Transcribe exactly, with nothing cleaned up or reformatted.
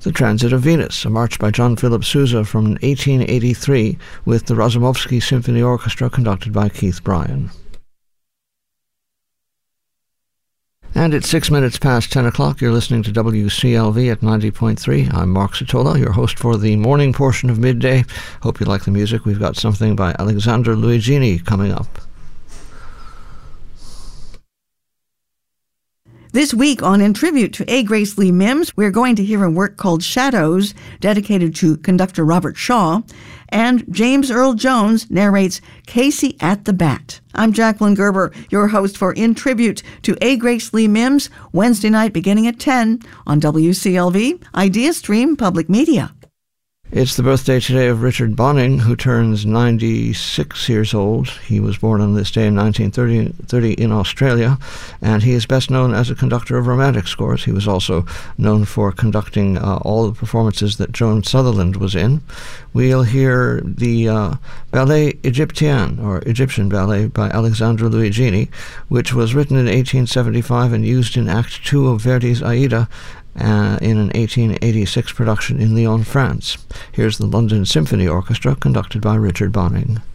The Transit of Venus, a march by John Philip Sousa from eighteen eighty-three with the Razumovsky Symphony Orchestra conducted by Keith Bryan. And it's six minutes past ten o'clock. You're listening to W C L V at ninety point three. I'm Mark Satola, your host for the morning portion of Midday. Hope you like the music. We've got something by Alexandra Luigini coming up. This week on In Tribute to A. Grace Lee Mims, we're going to hear a work called Shadows, dedicated to conductor Robert Shaw, and James Earl Jones narrates Casey at the Bat. I'm Jacqueline Gerber, your host for In Tribute to A. Grace Lee Mims, Wednesday night beginning at ten on W C L V, Idea Stream Public Media. It's the birthday today of Richard Bonning, who turns ninety-six years old. He was born on this day in nineteen thirty in Australia, and he is best known as a conductor of romantic scores. He was also known for conducting uh, all the performances that Joan Sutherland was in. We'll hear the uh, Ballet Egyptien, or Egyptian Ballet, by Alexandra Luigini, which was written in eighteen seventy-five and used in Act Two of Verdi's Aida, Uh, in an eighteen eighty-six production in Lyon, France. Here's the London Symphony Orchestra conducted by Richard Bonning.